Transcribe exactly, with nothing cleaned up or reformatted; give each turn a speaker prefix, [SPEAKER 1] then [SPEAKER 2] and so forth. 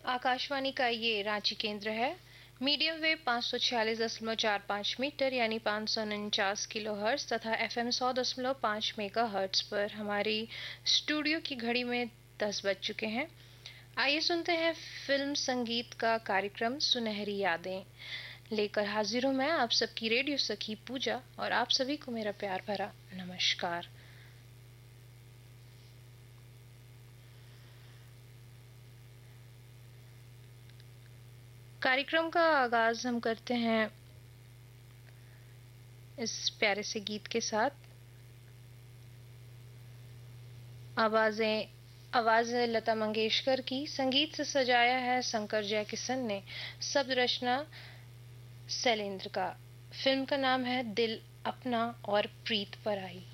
[SPEAKER 1] आकाशवाणी का ये रांची केंद्र है। मीडियम वेव पाँच सौ छियालीस दशमलव चार पाँच मीटर यानी पाँच सौ उनचास किलो हर्ट्ज तथा एफएम सौ दशमलव पाँच मेगा हर्ट्ज पर हमारी स्टूडियो की घड़ी में दस बज चुके हैं। आइए सुनते हैं फिल्म संगीत का कार्यक्रम सुनहरी यादें। लेकर हाजिर हूँ मैं आप सबकी रेडियो सखी पूजा और आप सभी को मेरा प्यार भरा नमस्कार। कार्यक्रम का आगाज हम करते हैं इस प्यारे से गीत के साथ। आवाजें आवाज है लता मंगेशकर की, संगीत से सजाया है शंकर जयकिशन ने, शब्द रचना शैलेंद्र का। फिल्म का नाम है दिल अपना और प्रीत पराई।